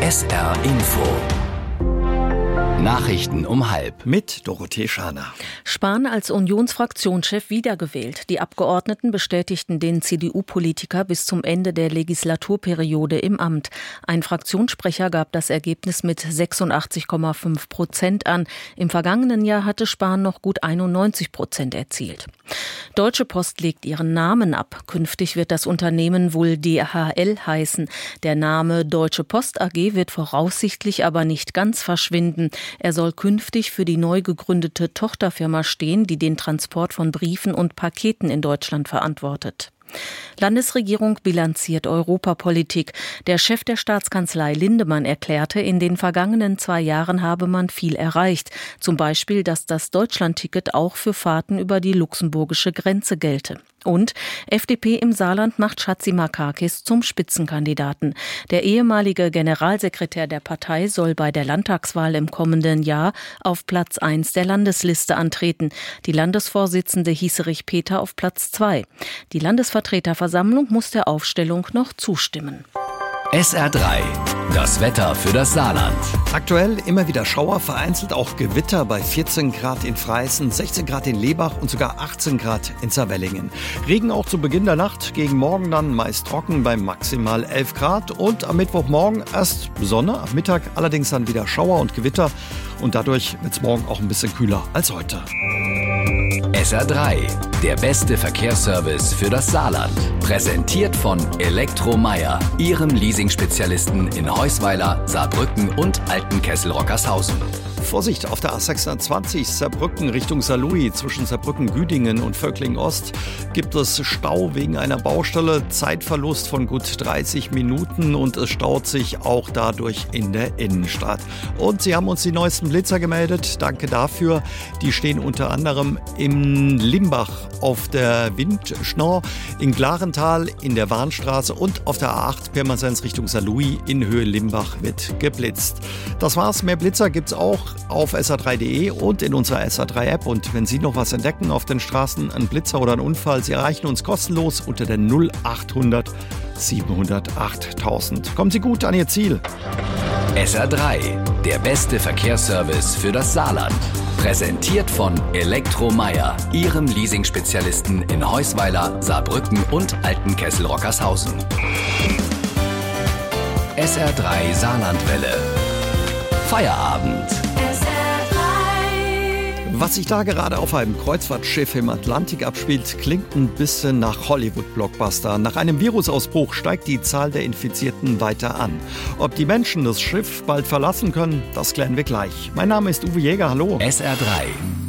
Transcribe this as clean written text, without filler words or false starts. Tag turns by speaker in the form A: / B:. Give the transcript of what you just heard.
A: SR Info. Nachrichten um 12:30.
B: Mit Dorothee Schaner.
C: Spahn als Unionsfraktionschef wiedergewählt. Die Abgeordneten bestätigten den CDU-Politiker bis zum Ende der Legislaturperiode im Amt. Ein Fraktionssprecher gab das Ergebnis mit 86,5% an. Im vergangenen Jahr hatte Spahn noch gut 91% erzielt. Deutsche Post legt ihren Namen ab. Künftig wird das Unternehmen wohl DHL heißen. Der Name Deutsche Post AG wird voraussichtlich aber nicht ganz verschwinden. Er soll künftig für die neu gegründete Tochterfirma stehen, die den Transport von Briefen und Paketen in Deutschland verantwortet. Landesregierung bilanziert Europapolitik. Der Chef der Staatskanzlei Lindemann erklärte, in den vergangenen 2 Jahren habe man viel erreicht. Zum Beispiel, dass das Deutschlandticket auch für Fahrten über die luxemburgische Grenze gelte. Und FDP im Saarland macht Chatzimarkakis zum Spitzenkandidaten. Der ehemalige Generalsekretär der Partei soll bei der Landtagswahl im kommenden Jahr auf Platz 1 der Landesliste antreten. Die Landesvorsitzende Hieserich Peter auf Platz 2. Die Landesvertreterversammlung muss der Aufstellung noch zustimmen.
A: SR3, das Wetter für das Saarland.
B: Aktuell immer wieder Schauer, vereinzelt auch Gewitter bei 14 Grad in Freisen, 16 Grad in Lebach und sogar 18 Grad in Saarwellingen. Regen auch zu Beginn der Nacht, gegen morgen dann meist trocken bei maximal 11 Grad. Und am Mittwochmorgen erst Sonne, am Mittag allerdings dann wieder Schauer und Gewitter. Und dadurch wird es morgen auch ein bisschen kühler als heute.
A: SR3, der beste Verkehrsservice für das Saarland. Präsentiert von Elektromeyer, Ihrem Leasing-Spezialisten in Heusweiler, Saarbrücken und Altenkessel-Rockershausen.
B: Vorsicht auf der A26 Saarbrücken Richtung Saarlouis. Zwischen Saarbrücken-Güdingen und Völkling-Ost gibt es Stau wegen einer Baustelle. Zeitverlust von gut 30 Minuten und es staut sich auch dadurch in der Innenstadt. Und Sie haben uns die neuesten Blitzer gemeldet. Danke dafür. Die stehen unter anderem in Limbach auf der Windschnor, in Glarental, in der Warnstraße und auf der A8 Pirmasens Richtung Saarlouis in Höhe Limbach wird geblitzt. Das war's. Mehr Blitzer gibt's auch auf sr3.de und in unserer SR3-App. Und wenn Sie noch was entdecken auf den Straßen, einen Blitzer oder einen Unfall, Sie erreichen uns kostenlos unter der 0800 700 8000. Kommen Sie gut an Ihr Ziel.
A: SR3, der beste Verkehrsservice für das Saarland. Präsentiert von Elektromeyer, Ihrem Leasing-Spezialisten in Heusweiler, Saarbrücken und Altenkessel-Rockershausen. SR3 Saarlandwelle. Feierabend.
B: Was sich da gerade auf einem Kreuzfahrtschiff im Atlantik abspielt, klingt ein bisschen nach Hollywood-Blockbuster. Nach einem Virusausbruch steigt die Zahl der Infizierten weiter an. Ob die Menschen das Schiff bald verlassen können, das klären wir gleich. Mein Name ist Uwe Jäger, hallo.
A: SR3,